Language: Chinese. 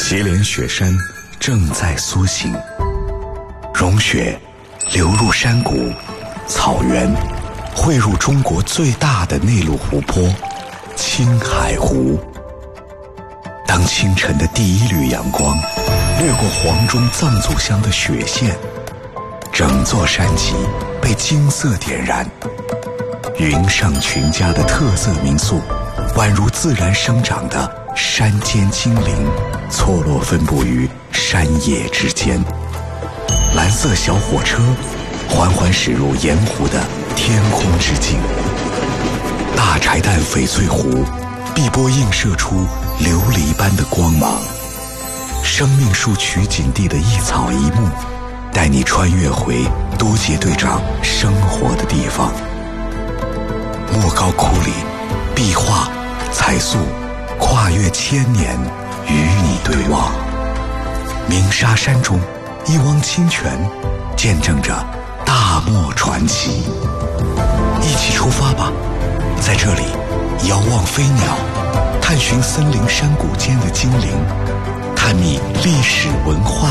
祁连雪山正在苏醒，融雪流入山谷、草原，汇入中国最大的内陆湖泊青海湖。当清晨的第一缕阳光掠过黄钟藏族乡的雪线，整座山脊被金色点燃。云上群家的特色民宿，宛如自然生长的山间精灵，错落分布于山野之间。蓝色小火车缓缓驶入盐湖的天空之境。大柴旦翡翠湖碧波映射出琉璃般的光芒。生命树取景地的一草一木，带你穿越回多杰队长生活的地方。莫高窟里，壁画、彩塑跨越千年，与你对望。鸣沙山中，一汪清泉见证着大漠传奇。一起出发吧，在这里遥望飞鸟，探寻森林山谷间的精灵，探秘历史文化